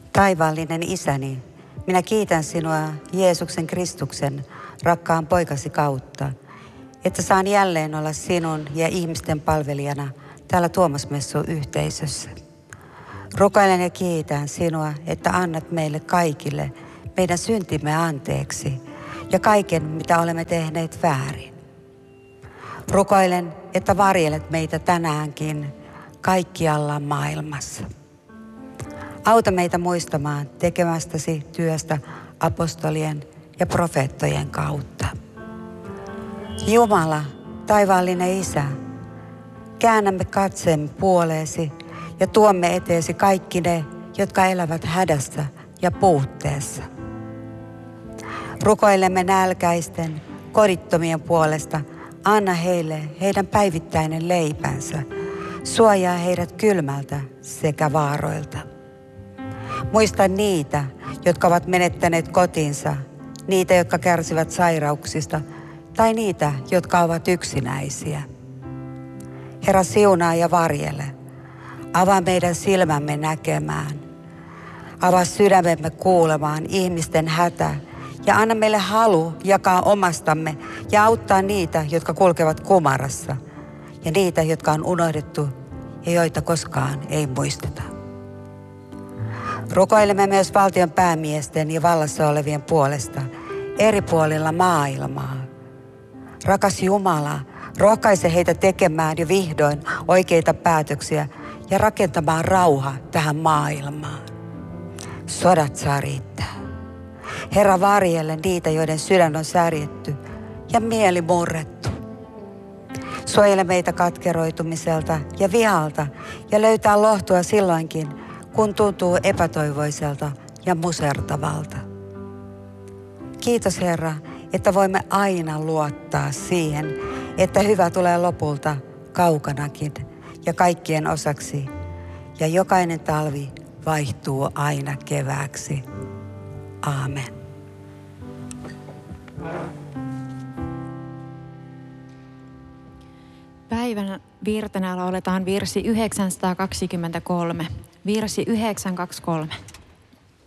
Taivaallinen Isäni, minä kiitän sinua Jeesuksen Kristuksen, rakkaan poikasi kautta, että saan jälleen olla sinun ja ihmisten palvelijana täällä Tuomasmessu-yhteisössä. Rukoilen ja kiitän sinua, että annat meille kaikille meidän syntimme anteeksi ja kaiken, mitä olemme tehneet väärin. Rukoilen, että varjelet meitä tänäänkin kaikkialla maailmassa. Auta meitä muistamaan tekemästäsi työstä apostolien ja profeettojen kautta. Jumala, taivaallinen Isä, käännämme katseemme puoleesi ja tuomme eteesi kaikki ne, jotka elävät hädässä ja puutteessa. Rukoilemme nälkäisten, kodittomien puolesta, anna heille heidän päivittäinen leipänsä, suojaa heidät kylmältä sekä vaaroilta. Muista niitä, jotka ovat menettäneet kotinsa, niitä, jotka kärsivät sairauksista tai niitä, jotka ovat yksinäisiä. Herra, siunaa ja varjele. Avaa meidän silmämme näkemään. Avaa sydämemme kuulemaan ihmisten hätä ja anna meille halu jakaa omastamme ja auttaa niitä, jotka kulkevat kumarassa ja niitä, jotka on unohdettu ja joita koskaan ei muisteta. Rukoilemme myös valtion päämiesten ja vallassa olevien puolesta eri puolilla maailmaa. Rakas Jumala, rohkaise heitä tekemään jo vihdoin oikeita päätöksiä ja rakentamaan rauha tähän maailmaan. Sodat saa riittää. Herra, varjelle niitä, joiden sydän on särjetty ja mieli murrettu. Suojele meitä katkeroitumiselta ja vihalta ja löytää lohtua silloinkin, kun tuntuu epätoivoiselta ja musertavalta. Kiitos Herra, että voimme aina luottaa siihen, että hyvä tulee lopulta kaukanakin ja kaikkien osaksi. Ja jokainen talvi vaihtuu aina kevääksi. Aamen. Päivän virtenä lauletaan virsi 923. Virsi 923.